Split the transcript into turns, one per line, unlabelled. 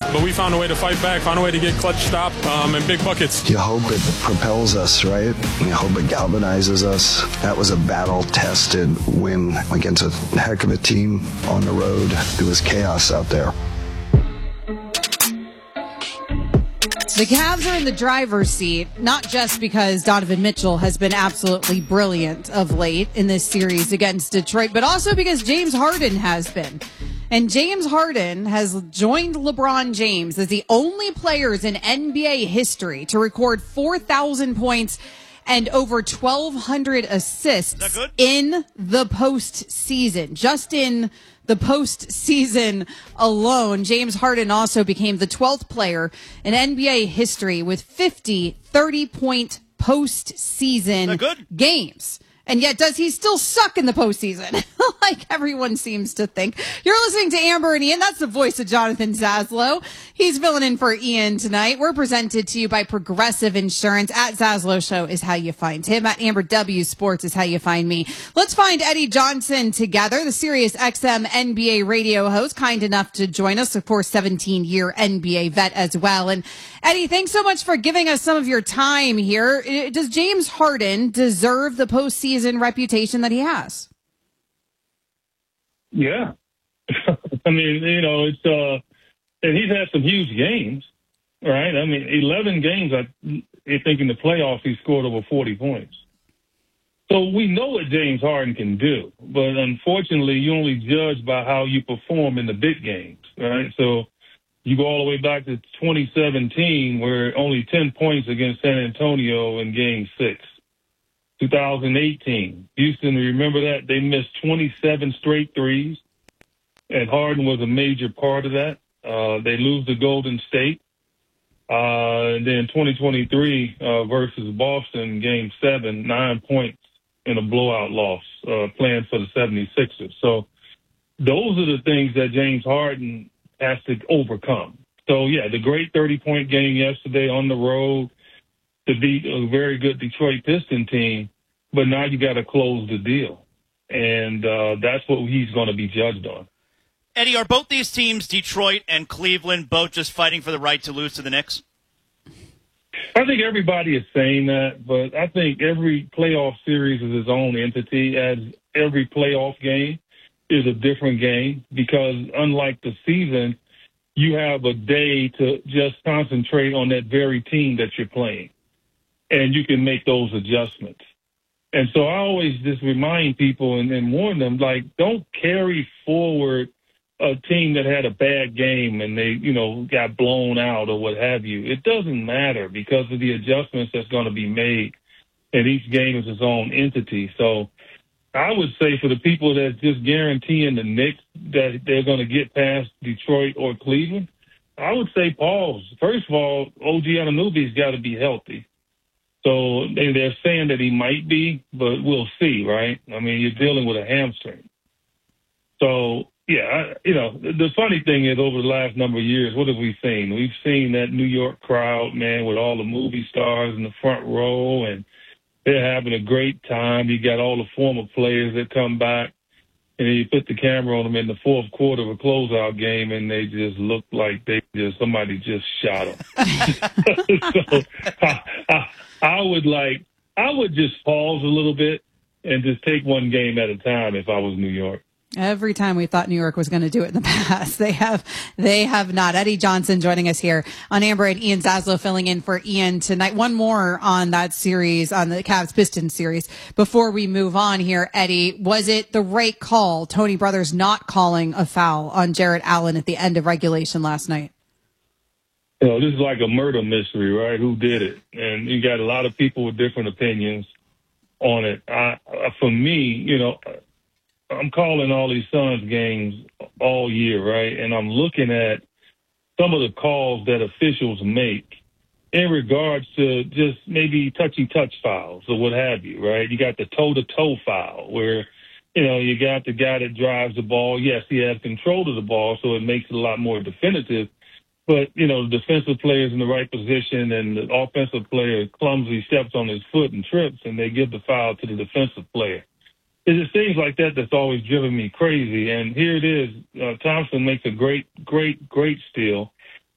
but we found a way to fight back, found a way to get clutch stop and big buckets.
You hope it propels us, right? You hope it galvanizes us. That was a battle-tested win against a heck of a team on the road. It was chaos out there.
The Cavs are in the driver's seat, not just because Donovan Mitchell has been absolutely brilliant of late in this series against Detroit, but also because James Harden has been. And James Harden has joined LeBron James as the only players in NBA history to record 4,000 points and over 1,200 assists in the postseason. Just in the postseason alone, James Harden also became the 12th player in NBA history with 50 30-point postseason games. And yet, does he still suck in the postseason? Like everyone seems to think. You're listening to Amber and Ian. That's the voice of Jonathan Zaslow. He's filling in for Ian tonight. We're presented to you by Progressive Insurance. At Zaslow Show is how you find him. At Amber W Sports is how you find me. Let's find Eddie Johnson together, the Sirius XM NBA radio host, kind enough to join us. Of course, 17-year NBA vet as well. And Eddie, thanks so much for giving us some of your time here. Does James Harden deserve the postseason reputation that he has?
Yeah. I mean, you know, it's and he's had some huge games, right? I mean, 11 games, I think in the playoffs he scored over 40 points. So we know what James Harden can do, but unfortunately you only judge by how you perform in the big games, right? So you go all the way back to 2017 where only 10 points against San Antonio in Game 6. 2018, Houston, remember that? They missed 27 straight threes, and Harden was a major part of that. They lose to Golden State. And then 2023 versus Boston, Game 7, 9 points in a blowout loss, playing for the 76ers. So those are the things that James Harden has to overcome. So, yeah, the great 30-point game yesterday on the road to beat a very good Detroit Piston team, but now you got to close the deal. And that's what he's going to be judged on.
Eddie, are both these teams, Detroit and Cleveland, both just fighting for the right to lose to the Knicks?
I think everybody is saying that, but I think every playoff series is its own entity, as every playoff game is a different game, because unlike the season, you have a day to just concentrate on that very team that you're playing, and you can make those adjustments. And so I always just remind people and warn them, like, don't carry forward a team that had a bad game and they, you know, got blown out or what have you. It doesn't matter because of the adjustments that's going to be made, and each game is its own entity. So I would say for the people that's just guaranteeing the Knicks that they're going to get past Detroit or Cleveland, I would say pause. First of all, OG Anunoby's got to be healthy. So they're saying that he might be, but we'll see, right? I mean, you're dealing with a hamstring. So, yeah, the funny thing is over the last number of years, what have we seen? We've seen that New York crowd, man, with all the movie stars in the front row, and they're having a great time. You got all the former players that come back, and then you put the camera on them in the fourth quarter of a closeout game, and they just look like somebody just shot them. So I would just pause a little bit and just take one game at a time if I was New York.
Every time we thought New York was going to do it in the past, they have not. Eddie Johnson joining us here on Amber and Ian Zaslow filling in for Ian tonight. One more on that series, on the Cavs Pistons series. Before we move on here, Eddie, was it the right call, Tony Brothers not calling a foul on Jarrett Allen at the end of regulation last night?
This is like a murder mystery, right? Who did it? And you got a lot of people with different opinions on it. For me, I'm calling all these Suns games all year, right? And I'm looking at some of the calls that officials make in regards to just maybe touchy-touch fouls or what have you, right? You got the toe-to-toe foul where, you got the guy that drives the ball. Yes, he has control of the ball, so it makes it a lot more definitive. But, the defensive player is in the right position and the offensive player clumsily steps on his foot and trips, and they give the foul to the defensive player. It just seems like that's always driven me crazy. And here it is. Thompson makes a great steal.